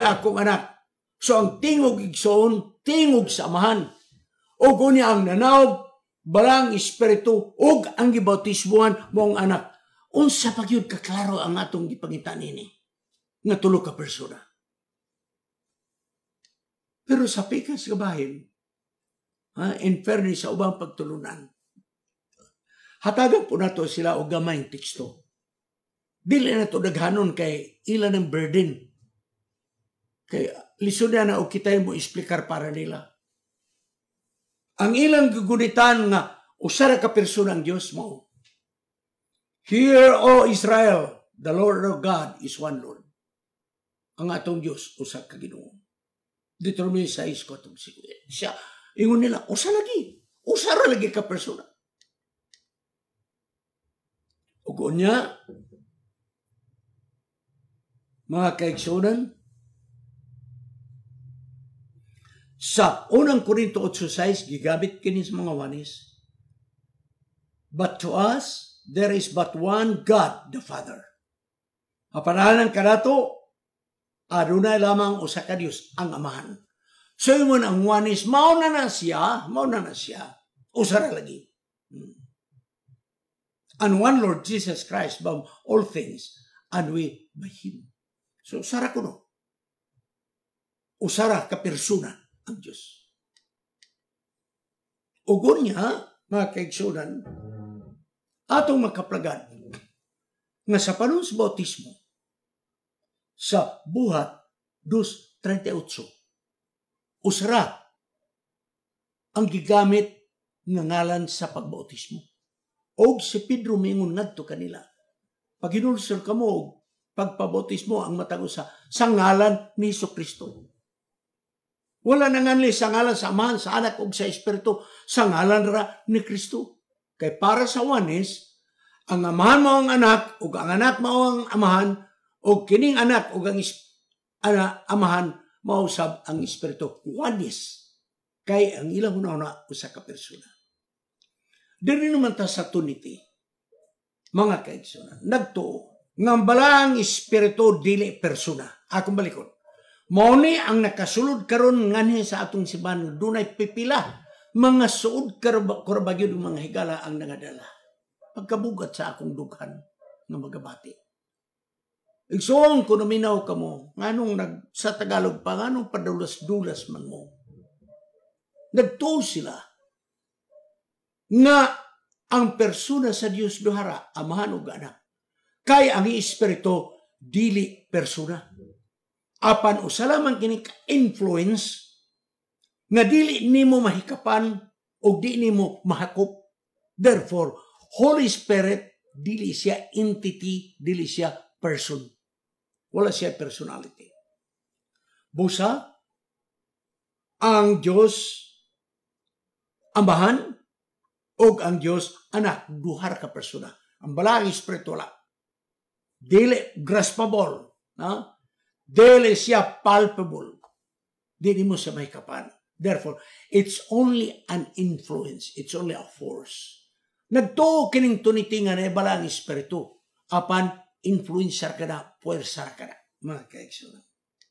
siya akong anak. So ang tingog igsoon, tingog sa amahan. O kunya ang nanawag, balang espiritu, o ang gibautismuhan mong anak. Unsa pagyud kaklaro ang atong gipangitan nini nga tulo ka persona. Pero sa pikas kabahin, in fairness sa ubang pagtulunan, hatagan po nato sila og gamay teksto. Dili na to daghanon kay ilan ang burden. Kay lisod na o kitay mo explicar para nila. Ang ilang gugunitan nga usara ka persona ang Dios mo. Hear, O Israel, the Lord our God is one Lord. Ang atong Dios usa ka Ginoo. Deuteronomy 6:4. Siya ingon nila usa ra lagi ka persona. Ug unya mga kaigsunan, sa unang Korinto 8:6 gigamit kini sa mga wanis. But to us there is but one God, the Father. Apanalan kanato adunay lamang usa ka Dios, ang Amahan. So yun ang wanis, mao na na siya, usa ra lagi. And one Lord Jesus Christ above all things, and we by Him. So usara kuno. Usara ka persona ang Diyos. Ugon niya, mga kaigsunan, atong makaplagan nga sa panahon sa bautismo, sa Buhat 2:38, usara ang gigamit nga ngalan sa pagbautismo. Og si Pedro mingon ngadto kanila, pag hinulsol kamo og pagpabautismo ang matag usa sa ngalan ni Jesucristo. Wala nanganli sa ngalan sa Amahan, sa Anak ug sa Espiritu, sa ngalan ra ni Kristo. Kay para sa wanis, ang Amahan mao ang anak ug ang anak mao ang amahan ug kining anak ug ang amahan mao sab ang Espiritu. Wanis. Kay ang ilang una usa ka persona. Diri naman ta sa Trinity, mga kaigsunan, nagtuo nga balang Espiritu dili persona. Akong balikon. Mao ni ang nakasulod karon nganhi sa atong simbahan, dunay pipila mga suod karabagyo mga higala ang nangadala. Pagkabugat sa akong dughan nga magabati. Igsoon ko naminaw kamo, nganong sa Tagalog pa, nganong padulas-dulas man mo. Nagtuo sila nga ang persona sa Dios duhara, Amahan ug Anak. Kay ang Espiritu dili persona. Apan usa lamang kini ka influence nga dili nimo mahikapan o di nimo mahakop. Therefore, Holy Spirit dili siya entity, dili siya person. Wala siya personality. Busa ang Dios Amahan og ang Dios Anak, duhar ka persona. Ang balang Espiritu wala. Dili graspable, ha? Dili siya palpable. Dili mo siya mahikapan. Therefore, it's only an influence. It's only a force. Nagtuo kining Trinity nga na balang Espiritu. Apan, influencer ka na, puwersa ka na. Mga kaigsunan.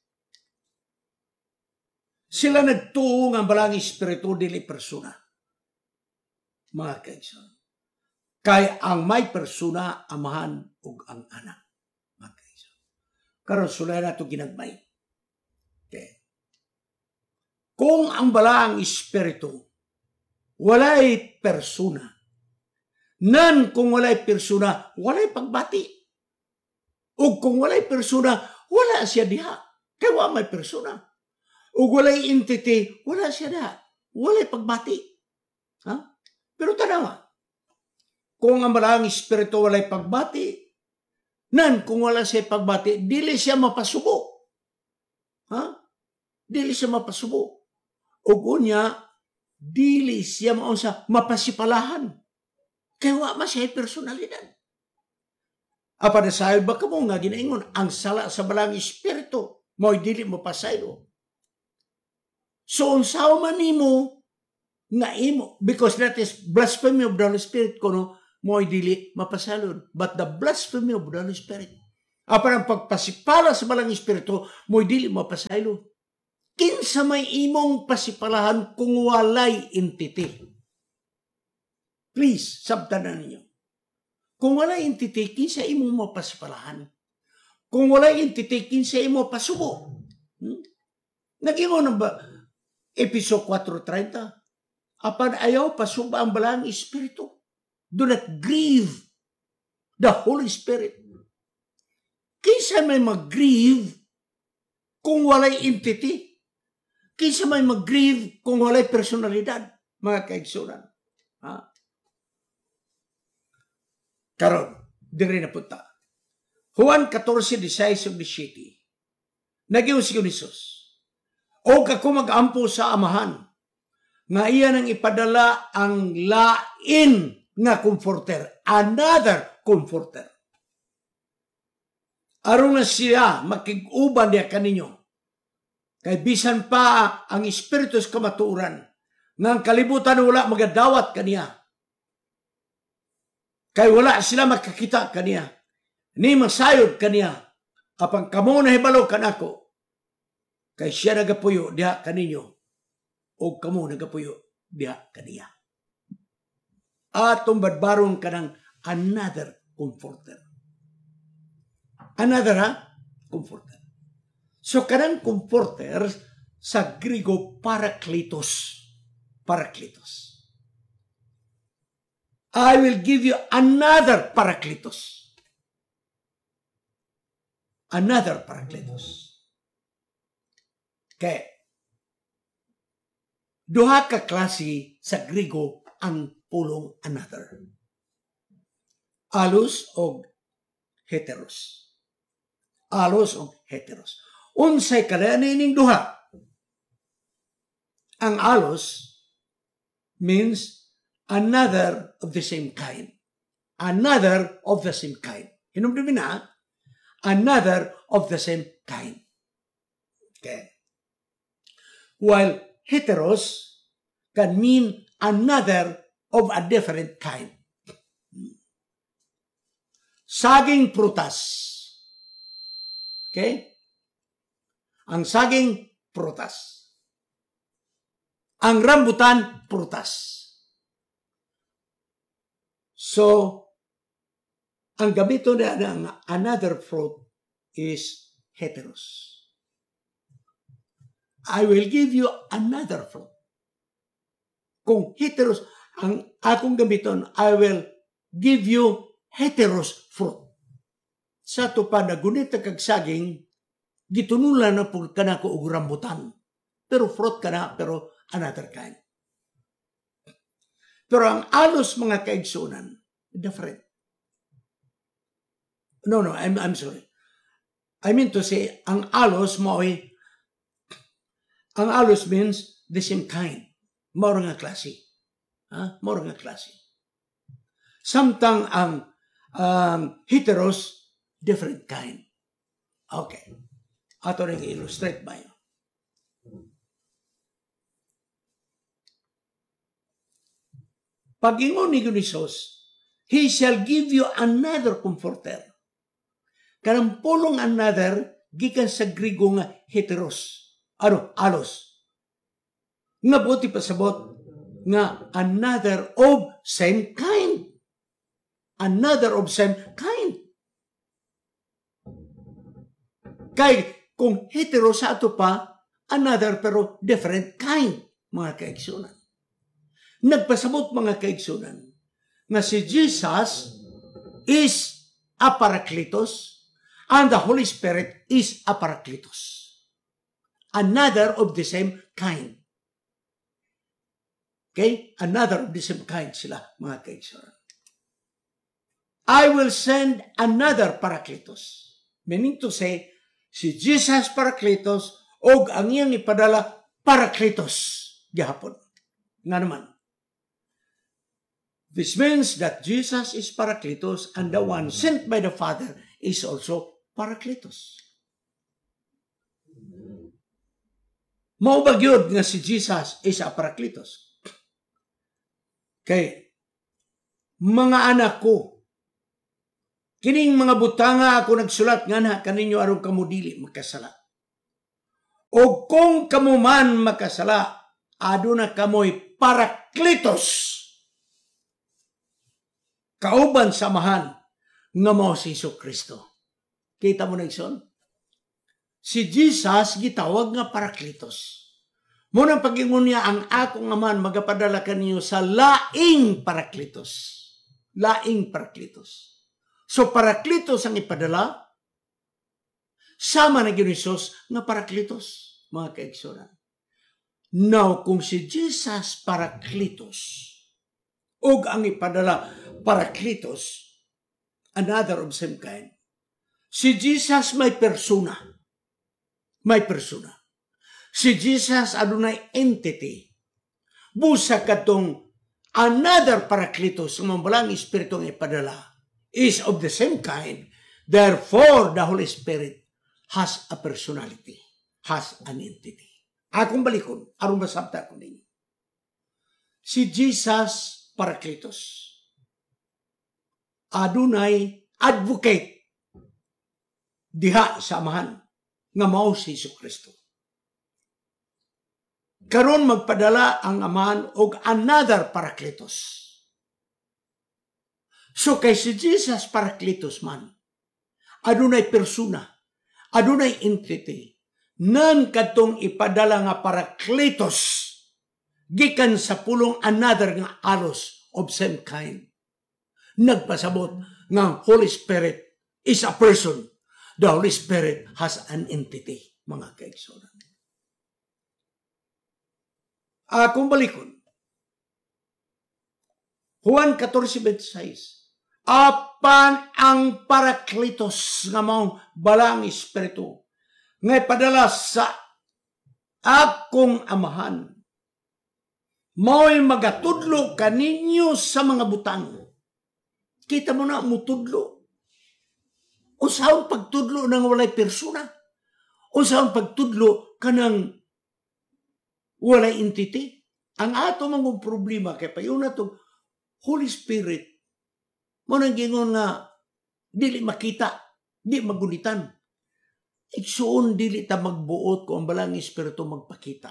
Sila nagtuo nga balang Espiritu dili persona. Mga kaigsunan. Kay ang may persona, Amahan ug ang Anak. Karon sulay na ito ginagmay. Okay. Kung ang balang Espiritu walay persona, nan kung walay persona, walay pagbati. O kung walay persona, wala siya diha. Kaya wala may persona. O walay entity, wala siya diha. Walay pagbati. Ha? Pero tanawa, kung ang balang Espiritu walay pagbati, nan kung wala siya pagbati, dili siya mapasubo. Ha? Dili siya mapasubo. O kunya, dili siya maunsa mapasipalahan. Kaya wala siya personalidad. Apa na sayo ba ka mo nga ginaingon, ang sala sa balang Espiritu, mo'y dili mapasayo. So, unsaw man nimo nga imo, because that is blasphemy of the Holy Spirit, kuno, mo'y dili mapasalod. But the blasphemy of the Holy Spirit, Apan ang pagpasipala sa malang espiritu, mo'y dili mapasaylo. Kinsa may imong pasipalahan kung walay entity. Please, sabtanan ninyo. Kung walay entity, kinsa imong mapasipalahan? Kung walay entity, kinsa imong pasubo? Nag-ingon ba Episode 4:30? Apan ayaw pasuba ang balang espiritu. Do not grieve the Holy Spirit. Kinsa may mag-grieve kung walay entity? Kinsa may mag-grieve kung walay personalidad? Mga kaigsunan. Karon, diri na punta. Juan 14:16-17. Nagiyon si Jesus. O ako mag-ampo sa amahan, nga iya nang ipadala ang lain nga comforter, another comforter. Aron na siya makig-uban niya kaninyo. Kay bisan pa ang espiritu sa kamatuoran, nga ang kalibutan wala magadawat kaniya. Kay wala sila makakita kaniya. Ni masayod kaniya. Apang kamo na hibalo kanako. Kay siya nagapuyo diha kaninyo. O kamo nagapuyo diha kaniya. Atong badbarong kanang another comforter. Another comforter. So kanang comforter sa Griego parakletos. Parakletos. I will give you another parakletos. Another parakletos. Kaya, duha ka klase sa Griego ang pulong another. Allos o heteros. Allos o heteros. Unsay kada nining duha. Ang allos means another of the same kind. Another of the same kind. Hinumdumin na, another of the same kind. Okay. While heteros can mean another of a different kind. Saging prutas. Okay? Ang saging prutas. Ang rambutan prutas. So, ang gamito na ng another fruit is heteros. I will give you another fruit. Kung heteros, ang akong gamiton, I will give you heteros fruit. Sa to pa nagunita kag saging, gitunulan na po ka na ko og rambutan. Pero fruit ka na, pero another kind. Pero ang alos mga kaigsunan, different. No, I'm sorry. I mean to say, ang alos mo ay ang alos means the same kind. Moro nga klase. Moro nga klase. Samtang ang heteros, different kind. Okay. Ato rin illustrate ba yun? Pag-ingon ni Jesus, He shall give you another comforter. Kanang pulong another, gikan sa Griego nga heteros. Alos. Nga buti pasabot nga another of same kind. Another of same kind. Kay kung hetero sa ato pa, another pero different kind, mga kaigsunan. Nagpasabot mga kaigsunan nga si Jesus is a Parakletos and the Holy Spirit is a Parakletos. Another of the same kind. Okay? Another of the same kind sila, mga kaigsunan. I will send another Parakletos. Meaning to say, si Jesus Parakletos o ang iyang ipadala Parakletos gihapon. Nga naman. This means that Jesus is Parakletos and the one sent by the Father is also Parakletos. Mao ba gyud nga si Jesus is a Parakletos? Kay mga anak ko, Kining mga butanga ako nagsulat nga na kaninyo aron kamo dili makasala. O kung kamo man makasala, aduna kamoy parakletos. Kauban samahan nga mao si Jesucristo. Kita mo na ison? Si Jesus gitawag nga parakletos. Munang pag-ingon niya, ang akong aman magapadala kaninyo sa laing parakletos. Laing parakletos. So parakletos ang ipadala, sama na gini Jesus nga parakletos, mga kaigsunan. Now, kung si Jesus parakletos, og ang ipadala parakletos, another of same kind, si Jesus may persona. May persona. Si Jesus adunay entity. Busa katong another parakletos, ang mambalang espiritu ang ipadala, is of the same kind. Therefore, the Holy Spirit has a personality, has an entity. Akong balikon, aron masabta ko ninyo. Si Jesus Parakletos adunay advocate diha sa amahan nga mao si Jesucristo. Karon magpadala ang amahan og another Parakletos. So kay si Jesus Parakletos man, adunay persona, adunay entity, nan katong ipadala nga Parakletos, gikan sa pulong another nga alos of same kind. Nagpasabot nga Holy Spirit is a person. The Holy Spirit has an entity, mga kaigsunan. Kung balikon, Juan 14:26, apan ang Parakletos nga maong balang espiritu nga ipadala sa akong amahan, mao'y magatudlo kaninyo sa mga butang. Kita mo na, mutudlo. Usaon pagtudlo nang walay persona? Usaon pagtudlo kanang walay entity? Ang ato mga problema kay payon na to, Holy Spirit, mo nang gingon nga, dili makita, di magunitan. Iksuon dili ta magbuot ko ang balang espiritu magpakita.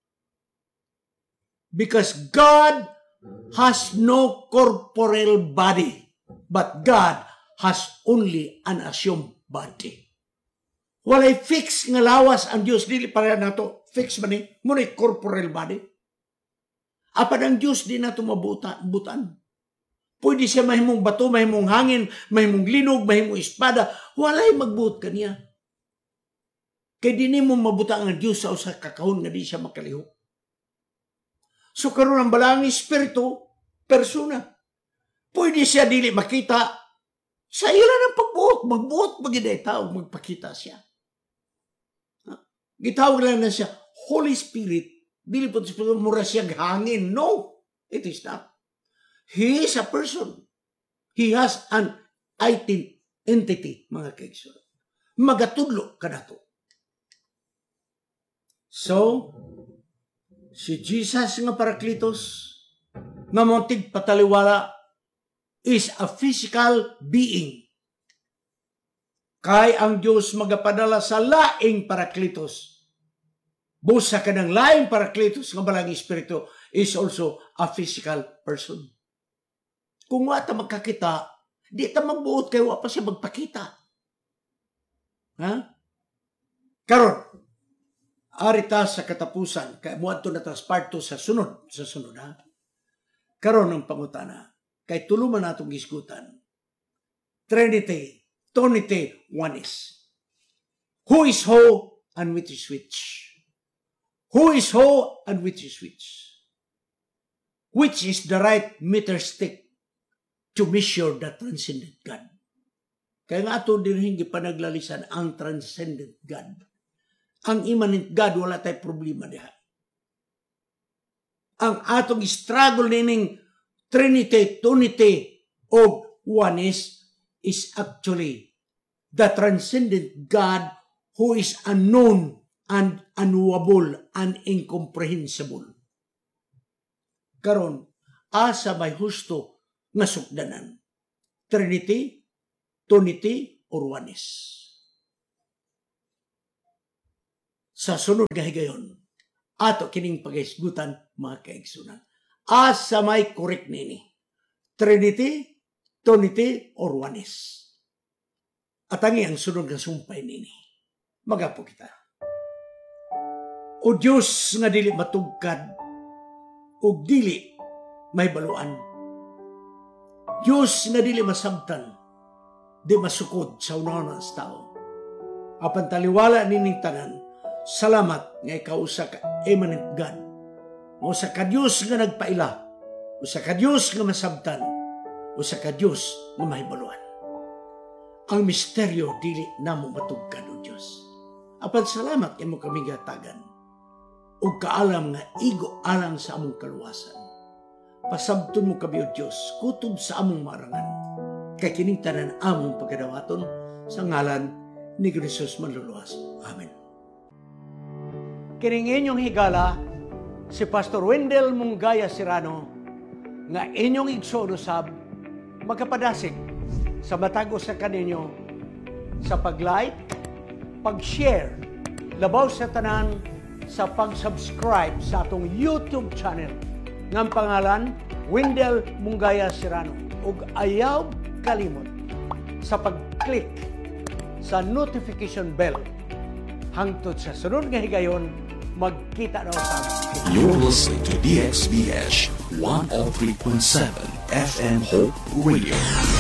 Because God has no corporeal body, but God has only an assumed body. Walay fix nga lawas ang Diyos, dili para nato fix man ni, muna'y corporeal body. Apan ang Diyos di nato mabutan. Pwede siya mahimong bato, mahimong hangin, mahimong linog, mahimong espada, walay magbuot kaniya. Kay di mo mabuta ang Diyos sa usa ka kahon nga di siya makalihok. So karon ang balang espiritu, persona. Pwede siya dili makita, sa ilan ang pagbuot, magbuot magiday tao, magpakita siya. Gitawag lang na siya, Holy Spirit, dili po mura siya hangin. No, it is not. He is a person. He has an entity, mga kaigsoon. Magatudlo ka na to. So, si Jesus nga Parakletos, nga montig pataliwala, is a physical being. Kay ang Diyos magapadala sa laing Parakletos. Busa ka ng laing Parakletos nga balang espiritu is also a physical person. Kung wata magkakita, di ta magbuot kayo, pa siya magpakita. Ha? Karon, arita sa katapusan, kaya muadto na tas part 2 sa sunod, ha? Karon ng pangutana, kay tuluman natong gisgutan. Trinity, oneness. Who is who and which is which? Who is who and which is which? Which is the right meter stick to measure the transcendent God? Kaya nga ito din panaglalisan ang transcendent God. Ang immanent God, wala tayo problema diha. Ang atong struggle nining Trinity, o oneness is actually the transcendent God who is unknown and unknowable and incomprehensible. Karon, asa may husto nga sukdanan? Trinity Trinity, or Oneness. Sa sunod nga higayon, ato kining pag-isgutan, mga kaigsunan. Asa may correct nini? Trinity, or Oneness. At ang sunod nga sumpay nini. Magapo kita. O Diyos nga dili matugkad, o dili may baluan. Diyos nga dili masabtan, di masukod sa unahan sa tao. Apan taliwala nining tanan, salamat nga ikaw sa ka-eminent God. O sa ka-Diyos nga nagpaila, o sa ka-Diyos nga masabtan, o sa ka-Diyos nga may baluan. Ang misteryo dili namo matugkad o Diyos. Apan salamat imo kami gatagan. O kaalam nga igo alang sa among kaluwasan. Pasabton mo kami o Diyos, kutob sa among marangan. Kay kining tanan among pagkadawaton sa ngalan ni Jesus manluluwas. Amen. Kining inyong higala, si Pastor Wendell Mungaya Serrano, nga inyong igsoon usab, magkapadasig sa matag sa kaninyo sa pag-like, pag-share, labaw sa tanan sa pag-subscribe sa atong YouTube channel ng pangalan Wendell Mungaya Serrano ug ayaw kalimot sa pag-click sa notification bell hangtod sa sunod nga higayon magkita daw sa You're listening to DXBH 103.7 FM Hope Radio.